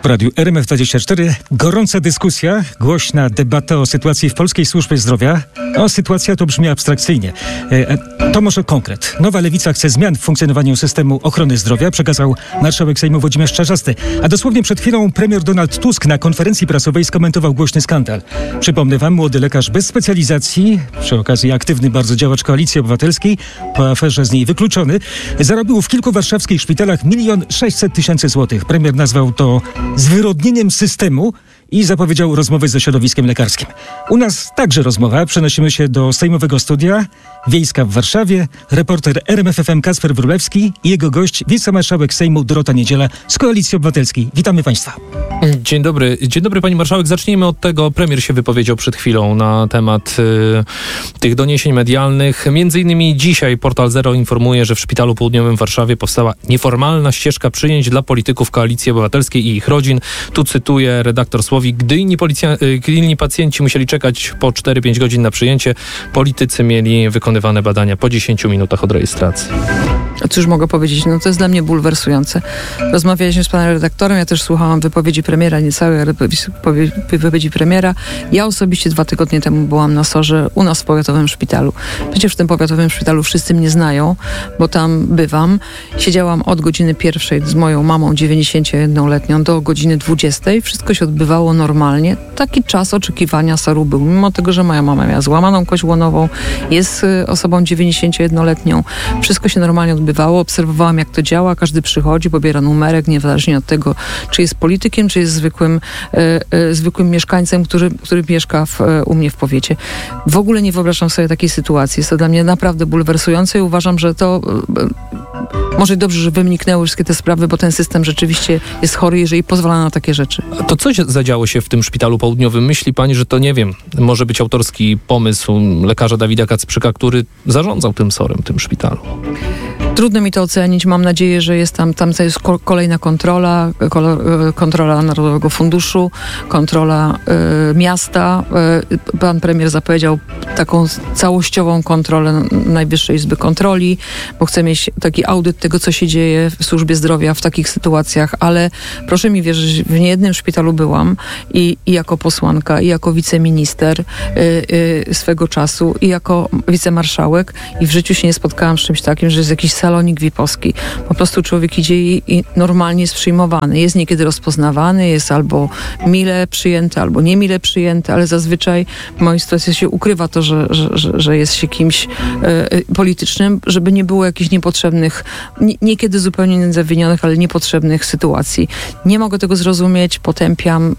W radiu RMF24 gorąca dyskusja, głośna debata o sytuacji w polskiej służbie zdrowia. Sytuacja to brzmi abstrakcyjnie. To może konkret. Nowa Lewica chce zmian w funkcjonowaniu systemu ochrony zdrowia, przekazał marszałek Sejmu Włodzimierz Czarzasty. A dosłownie przed chwilą premier Donald Tusk na konferencji prasowej skomentował głośny skandal. Przypomnę wam, młody lekarz bez specjalizacji, przy okazji aktywny bardzo działacz Koalicji Obywatelskiej, po aferze z niej wykluczony, zarobił w kilku warszawskich szpitalach 1 600 000 złotych. Premier nazwał to zwyrodnieniem systemu i zapowiedział rozmowę ze środowiskiem lekarskim. U nas także rozmowa. Przenosimy się do sejmowego studia Wiejska w Warszawie. Reporter RMFFM Kacper Wróblewski i jego gość, wicemarszałek Sejmu Dorota Niedziela z Koalicji Obywatelskiej. Witamy Państwa. Dzień dobry pani marszałek. Zacznijmy od tego. Premier się wypowiedział przed chwilą na temat tych doniesień medialnych. Między innymi dzisiaj Portal Zero informuje, że w Szpitalu Południowym w Warszawie powstała nieformalna ścieżka przyjęć dla polityków Koalicji Obywatelskiej i ich rodzin. Tu cytuję redaktor Słowik. Gdy inni pacjenci musieli czekać po 4-5 godzin na przyjęcie, politycy mieli wykonywane badania po 10 minutach od rejestracji. Cóż mogę powiedzieć? To jest dla mnie bulwersujące. Rozmawialiśmy z panem redaktorem, ja też słuchałam wypowiedzi premiera, nie całej, ale wypowiedzi premiera. Ja osobiście 2 tygodnie temu byłam na SOR-ze u nas w powiatowym szpitalu. Przecież w tym powiatowym szpitalu wszyscy mnie znają, bo tam bywam. Siedziałam od godziny 1 z moją mamą 91-letnią do godziny 20. Wszystko się odbywało normalnie. Taki czas oczekiwania SOR-u był. Mimo tego, że moja mama miała złamaną kość łonową, jest osobą 91-letnią. Wszystko się normalnie odbywało. Obserwowałam, jak to działa. Każdy przychodzi, pobiera numerek, niezależnie od tego, czy jest politykiem, czy jest zwykłym mieszkańcem, który mieszka u mnie w powiecie. W ogóle nie wyobrażam sobie takiej sytuacji. Jest to dla mnie naprawdę bulwersujące i uważam, że to może dobrze, że wyniknęły wszystkie te sprawy, bo ten system rzeczywiście jest chory, jeżeli pozwala na takie rzeczy. To co zadziało się w tym Szpitalu Południowym? Myśli pani, że to, nie wiem, może być autorski pomysł lekarza Dawida Kacprzyka, który zarządzał tym SOR-em, tym szpitalu? Trudno mi to ocenić. Mam nadzieję, że jest tam jest kolejna kontrola, kontrola Narodowego Funduszu, kontrola miasta. Pan premier zapowiedział taką całościową kontrolę Najwyższej Izby Kontroli, bo chce mieć taki audyt tego, co się dzieje w służbie zdrowia w takich sytuacjach, ale proszę mi wierzyć, w niejednym szpitalu byłam i jako posłanka, i jako wiceminister swego czasu, i jako wicemarszałek i w życiu się nie spotkałam z czymś takim, że jest jakiś salonik VIP-owski. Po prostu człowiek idzie i normalnie jest przyjmowany. Jest niekiedy rozpoznawany, jest albo mile przyjęty, albo niemile przyjęty, ale zazwyczaj w mojej sytuacji się ukrywa to, że jest się kimś politycznym, żeby nie było jakichś niepotrzebnych, niekiedy zupełnie niezawinionych, ale niepotrzebnych sytuacji. Nie mogę tego zrozumieć, potępiam.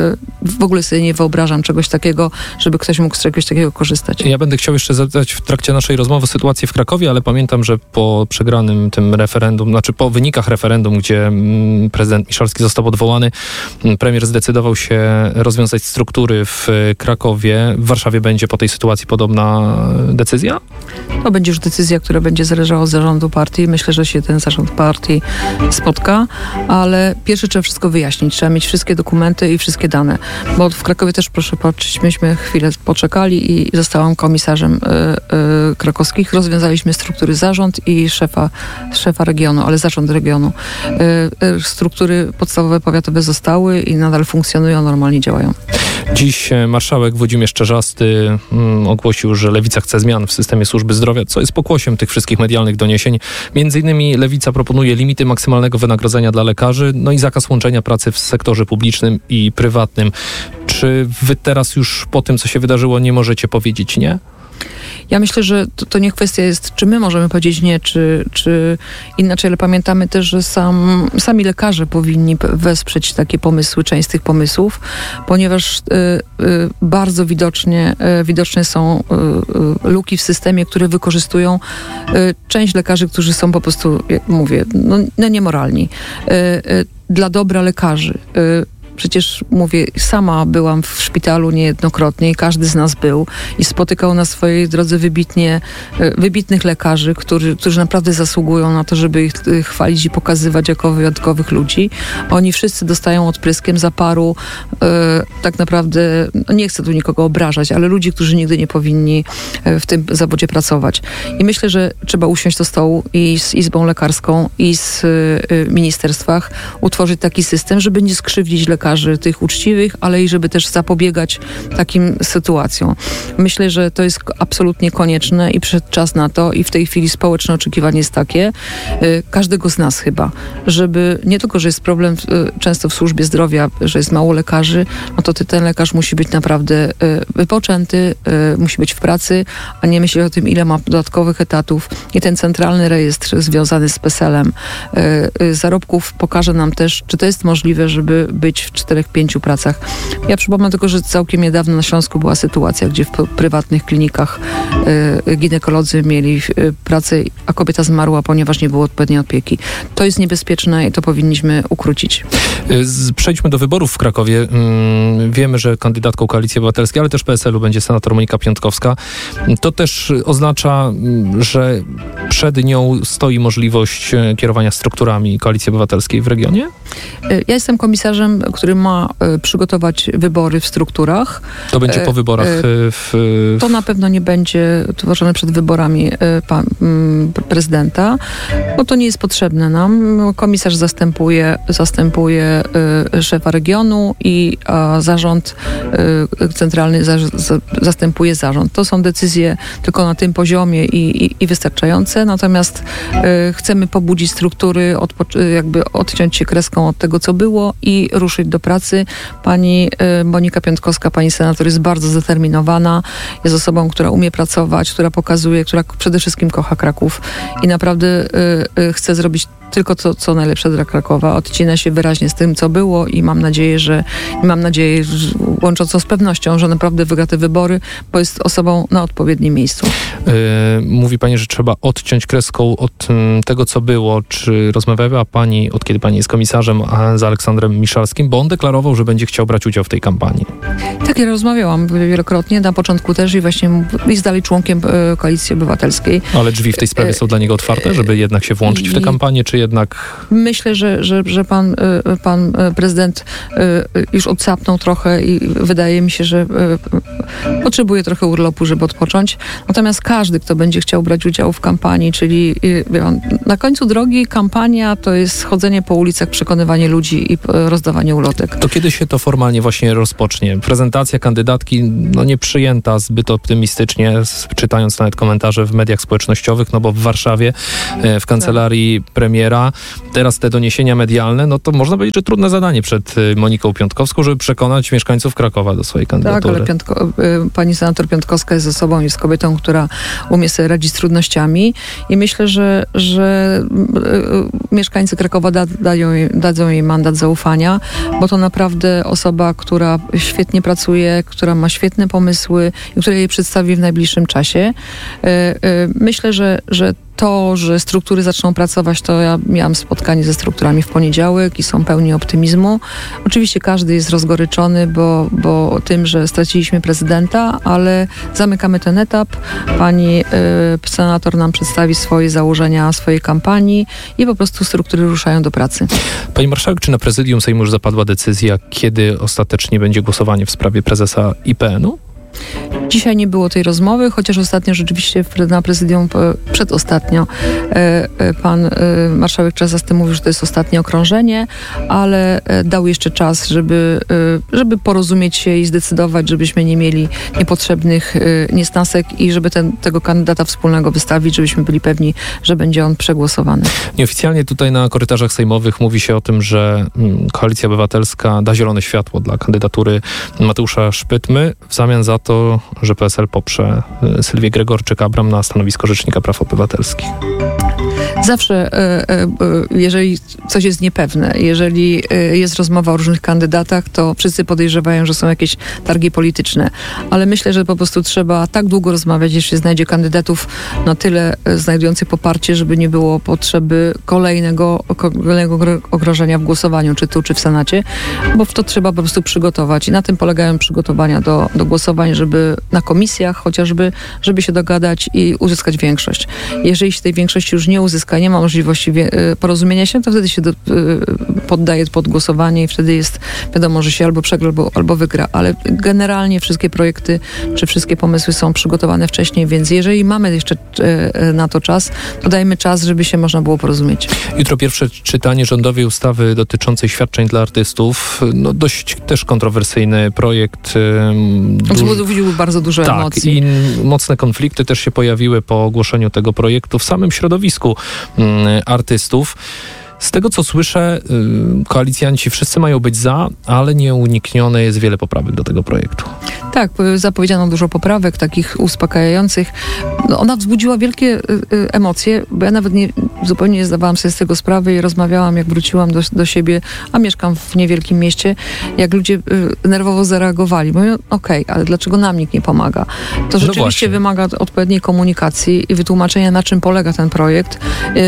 W ogóle sobie nie wyobrażam czegoś takiego, żeby ktoś mógł z czegoś takiego korzystać. Ja będę chciał jeszcze zapytać w trakcie naszej rozmowy sytuację w Krakowie, ale pamiętam, że po przegranym tym referendum, po wynikach referendum, gdzie prezydent Miszalski został odwołany, premier zdecydował się rozwiązać struktury w Krakowie. W Warszawie będzie po tej sytuacji podobna decyzja? To będzie już decyzja, która będzie zależała od zarządu partii. Myślę, że się ten zarząd partii spotka, ale pierwsze trzeba wszystko wyjaśnić. Trzeba mieć wszystkie dokumenty i wszystkie dane. Bo w Krakowie też, proszę patrzeć, myśmy chwilę poczekali i zostałam komisarzem krakowskich. Rozwiązaliśmy struktury zarząd i szefa regionu, ale zarząd regionu. Struktury podstawowe powiatowe zostały i nadal funkcjonują, normalnie działają. Dziś marszałek Włodzimierz Czarzasty ogłosił, że Lewica chce zmian w systemie służby zdrowia, co jest pokłosiem tych wszystkich medialnych doniesień. Między innymi Lewica proponuje limity maksymalnego wynagrodzenia dla lekarzy, i zakaz łączenia pracy w sektorze publicznym i prywatnym. Czy wy teraz już po tym, co się wydarzyło, nie możecie powiedzieć nie? Ja myślę, że to nie kwestia jest, czy my możemy powiedzieć nie, czy inaczej, ale pamiętamy też, że sami lekarze powinni wesprzeć takie pomysły, część z tych pomysłów, ponieważ bardzo widoczne są luki w systemie, które wykorzystują część lekarzy, którzy są po prostu, jak mówię, niemoralni. Dla dobra lekarzy. Przecież mówię, sama byłam w szpitalu niejednokrotnie i każdy z nas był i spotykał na swojej drodze wybitnych lekarzy, którzy naprawdę zasługują na to, żeby ich chwalić i pokazywać jako wyjątkowych ludzi. Oni wszyscy dostają odpryskiem za paru tak naprawdę, nie chcę tu nikogo obrażać, ale ludzi, którzy nigdy nie powinni w tym zawodzie pracować. I myślę, że trzeba usiąść do stołu i z Izbą Lekarską i z ministerstwach utworzyć taki system, żeby nie skrzywdzić lekarzy tych uczciwych, ale i żeby też zapobiegać takim sytuacjom. Myślę, że to jest absolutnie konieczne i przyszedł czas na to i w tej chwili społeczne oczekiwanie jest takie, każdego z nas chyba, żeby nie tylko, że jest problem często w służbie zdrowia, że jest mało lekarzy, no to ten lekarz musi być naprawdę wypoczęty, musi być w pracy, a nie myśleć o tym, ile ma dodatkowych etatów. I ten centralny rejestr związany z PESEL-em zarobków pokaże nam też, czy to jest możliwe, żeby być w 4-5 pracach. Ja przypomnę tylko, że całkiem niedawno na Śląsku była sytuacja, gdzie w prywatnych klinikach ginekolodzy mieli pracę, a kobieta zmarła, ponieważ nie było odpowiedniej opieki. To jest niebezpieczne i to powinniśmy ukrócić. Przejdźmy do wyborów w Krakowie. Wiemy, że kandydatką Koalicji Obywatelskiej, ale też PSL-u będzie senator Monika Piątkowska. To też oznacza, że przed nią stoi możliwość kierowania strukturami Koalicji Obywatelskiej w regionie? Ja jestem komisarzem, który ma przygotować wybory w strukturach. To będzie po wyborach? To na pewno nie będzie tworzone przed wyborami prezydenta, bo to nie jest potrzebne nam. Komisarz zastępuje szefa regionu i zarząd centralny zastępuje zarząd. To są decyzje tylko na tym poziomie i wystarczające, natomiast chcemy pobudzić struktury, jakby odciąć się kreską od tego, co było i ruszyć do pracy. Pani Monika Piątkowska, pani senator, jest bardzo zdeterminowana, jest osobą, która umie pracować, która pokazuje, która przede wszystkim kocha Kraków i naprawdę chce zrobić tylko to, co najlepsze dla Krakowa. Odcina się wyraźnie z tym, co było i mam nadzieję, że łącząc to z pewnością, że naprawdę wygra te wybory, bo jest osobą na odpowiednim miejscu. Mówi pani, że trzeba odciąć kreską od tego, co było. Czy rozmawiała pani, od kiedy pani jest komisarzem, z Aleksandrem Miszalskim, bo on deklarował, że będzie chciał brać udział w tej kampanii? Tak, ja rozmawiałam wielokrotnie, na początku też i właśnie jest dalej członkiem Koalicji Obywatelskiej. Ale drzwi w tej sprawie są dla niego otwarte, żeby jednak się włączyć w tę kampanię, czy jednak... Myślę, że pan prezydent już odsapnął trochę i wydaje mi się, że potrzebuje trochę urlopu, żeby odpocząć. Natomiast każdy, kto będzie chciał brać udział w kampanii, czyli na końcu drogi kampania to jest chodzenie po ulicach, przekonywanie ludzi i rozdawanie ulotek. To kiedy się to formalnie właśnie rozpocznie? Prezentacja kandydatki nie przyjęta zbyt optymistycznie, czytając nawet komentarze w mediach społecznościowych, no bo w Warszawie, w kancelarii premiera, teraz te doniesienia medialne, to można powiedzieć, że trudne zadanie przed Moniką Piątkowską, żeby przekonać mieszkańców Krakowa do swojej kandydatury. Tak, ale pani senator Piątkowska jest osobą, jest kobietą, która umie sobie radzić z trudnościami i myślę, że mieszkańcy Krakowa dadzą jej mandat zaufania, bo to naprawdę osoba, która świetnie pracuje, która ma świetne pomysły i która jej przedstawi w najbliższym czasie. Myślę, że to, że struktury zaczną pracować, to ja miałam spotkanie ze strukturami w poniedziałek i są pełni optymizmu. Oczywiście każdy jest rozgoryczony, bo tym, że straciliśmy prezydenta, ale zamykamy ten etap. Pani senator nam przedstawi swoje założenia swojej kampanii i po prostu struktury ruszają do pracy. Pani marszałek, czy na prezydium Sejmu już zapadła decyzja, kiedy ostatecznie będzie głosowanie w sprawie prezesa IPN-u? Dzisiaj nie było tej rozmowy, chociaż ostatnio rzeczywiście na prezydium, przedostatnio, pan marszałek Czarzasty mówił, że to jest ostatnie okrążenie, ale dał jeszcze czas, żeby porozumieć się i zdecydować, żebyśmy nie mieli niepotrzebnych niesnasek i żeby tego kandydata wspólnego wystawić, żebyśmy byli pewni, że będzie on przegłosowany. Nieoficjalnie tutaj na korytarzach sejmowych mówi się o tym, że Koalicja Obywatelska da zielone światło dla kandydatury Mateusza Szpytmy. W zamian za to że PSL poprze Sylwię Gregorczyk-Abram na stanowisko Rzecznika Praw Obywatelskich? Zawsze, jeżeli coś jest niepewne, jeżeli jest rozmowa o różnych kandydatach, to wszyscy podejrzewają, że są jakieś targi polityczne. Ale myślę, że po prostu trzeba tak długo rozmawiać, jeśli znajdzie kandydatów na tyle znajdujących poparcie, żeby nie było potrzeby kolejnego ogrożenia w głosowaniu, czy tu, czy w Senacie, bo w to trzeba po prostu przygotować. I na tym polegają przygotowania do głosowań, żeby na komisjach chociażby, żeby się dogadać i uzyskać większość. Jeżeli się tej większości już nie uzyska, nie ma możliwości porozumienia się, to wtedy się poddaje pod głosowanie i wtedy jest wiadomo, że się albo przegra, albo wygra. Ale generalnie wszystkie projekty, czy wszystkie pomysły są przygotowane wcześniej, więc jeżeli mamy jeszcze na to czas, to dajmy czas, żeby się można było porozumieć. Jutro pierwsze czytanie rządowej ustawy dotyczącej świadczeń dla artystów. No dość też kontrowersyjny projekt. Wzbudził bardzo dużo emocji. I mocne konflikty też się pojawiły po ogłoszeniu tego projektu w samym środowisku artystów. Z tego, co słyszę, koalicjanci wszyscy mają być za, ale nieuniknione jest wiele poprawek do tego projektu. Tak, zapowiedziano dużo poprawek, takich uspokajających. No, ona wzbudziła wielkie emocje, bo ja nawet zupełnie nie zdawałam sobie z tego sprawy i rozmawiałam, jak wróciłam do siebie, a mieszkam w niewielkim mieście, jak ludzie nerwowo zareagowali. Mówią, okej, ale dlaczego nam nikt nie pomaga? To rzeczywiście wymaga odpowiedniej komunikacji i wytłumaczenia, na czym polega ten projekt.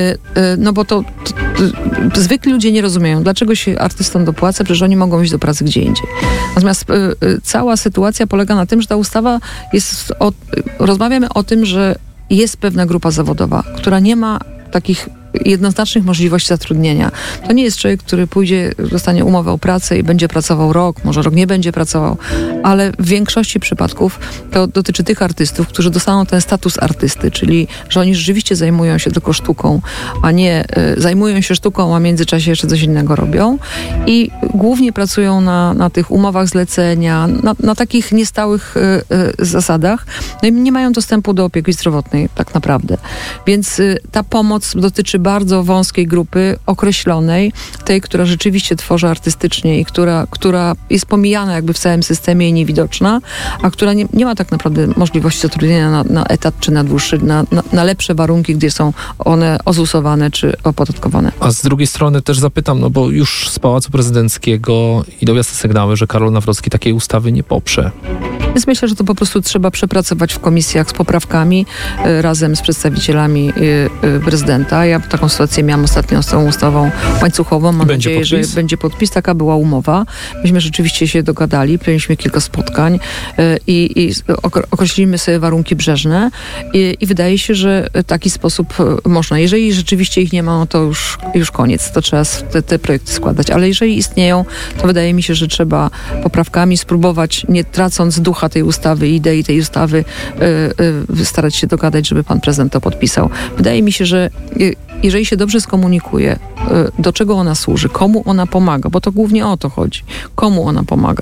No bo to zwykli ludzie nie rozumieją, dlaczego się artystom dopłaca, przecież oni mogą iść do pracy gdzie indziej. Natomiast cała sytuacja polega na tym, że ta ustawa jest... Rozmawiamy o tym, że jest pewna grupa zawodowa, która nie ma takich jednoznacznych możliwości zatrudnienia. To nie jest człowiek, który pójdzie, dostanie umowę o pracę i będzie pracował rok, może rok nie będzie pracował, ale w większości przypadków to dotyczy tych artystów, którzy dostaną ten status artysty, czyli że oni rzeczywiście zajmują się tylko sztuką, a nie zajmują się sztuką, a w międzyczasie jeszcze coś innego robią i głównie pracują na tych umowach zlecenia, na takich niestałych zasadach, no i nie mają dostępu do opieki zdrowotnej tak naprawdę. Więc ta pomoc dotyczy bardzo wąskiej grupy, określonej, tej, która rzeczywiście tworzy artystycznie i która jest pomijana jakby w całym systemie i niewidoczna, a która nie ma tak naprawdę możliwości zatrudnienia na etat czy na dłuższy, na lepsze warunki, gdzie są one ozusowane czy opodatkowane. A z drugiej strony też zapytam, no bo już z Pałacu Prezydenckiego idą jasne sygnały, że Karol Nawrocki takiej ustawy nie poprze. Więc myślę, że to po prostu trzeba przepracować w komisjach z poprawkami razem z przedstawicielami prezydenta. Ja taką sytuację miałam ostatnio z tą ustawą łańcuchową. Mam nadzieję, że będzie podpis. Taka była umowa. Myśmy rzeczywiście się dogadali. Mieliśmy kilka spotkań i określimy sobie warunki brzeżne i wydaje się, że w taki sposób można. Jeżeli rzeczywiście ich nie ma, no to już koniec. To trzeba te projekty składać. Ale jeżeli istnieją, to wydaje mi się, że trzeba poprawkami spróbować, nie tracąc ducha tej ustawy i idei tej ustawy, starać się dogadać, żeby pan prezydent to podpisał. Wydaje mi się, że jeżeli się dobrze skomunikuje, do czego ona służy, komu ona pomaga, bo to głównie o to chodzi, komu ona pomaga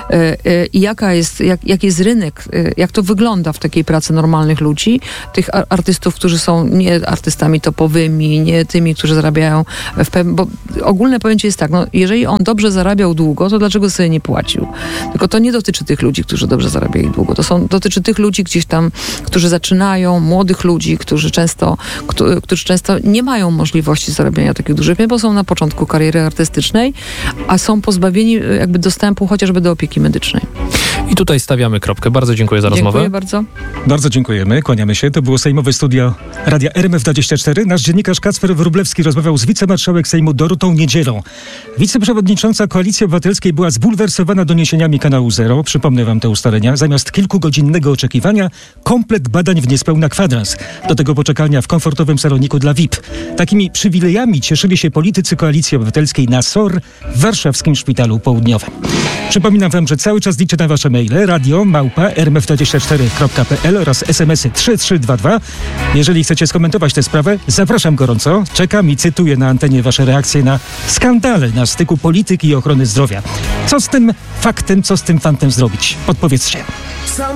i jaki jest rynek, jak to wygląda w takiej pracy normalnych ludzi, tych artystów, którzy są nie artystami topowymi, nie tymi, którzy zarabiają bo ogólne pojęcie jest tak, no, jeżeli on dobrze zarabiał długo, to dlaczego sobie nie płacił? Tylko to nie dotyczy tych ludzi, którzy dobrze zarabiali długo. Dotyczy tych ludzi gdzieś tam, którzy zaczynają, młodych ludzi, którzy często nie mają możliwości zarabiania takich dużych, bo są na początku kariery artystycznej, a są pozbawieni jakby dostępu chociażby do opieki medycznej. I tutaj stawiamy kropkę. Bardzo dziękuję za rozmowę. Dziękuję bardzo. Bardzo dziękujemy. Kłaniamy się. To było Sejmowe Studio Radia RMF24. Nasz dziennikarz Kacper Wróblewski rozmawiał z wicemarszałek Sejmu Dorotą Niedzielą. Wiceprzewodnicząca Koalicji Obywatelskiej była zbulwersowana doniesieniami Kanału Zero. Przypomnę wam te ustalenia. Zamiast kilkugodzinnego oczekiwania, komplet badań w niespełna kwadrans. Do tego poczekalnia w komfortowym saloniku dla VIP. Takimi przywilejami cieszyli się politycy Koalicji Obywatelskiej na SOR w warszawskim Szpitalu Południowym. Przypominam wam, że cały czas liczę na wasze maile radio@rmf24.pl oraz SMS-y 3322. Jeżeli chcecie skomentować tę sprawę, zapraszam gorąco. Czekam i cytuję na antenie wasze reakcje na skandale na styku polityki i ochrony zdrowia. Co z tym faktem, co z tym fantem zrobić? Podpowiedzcie.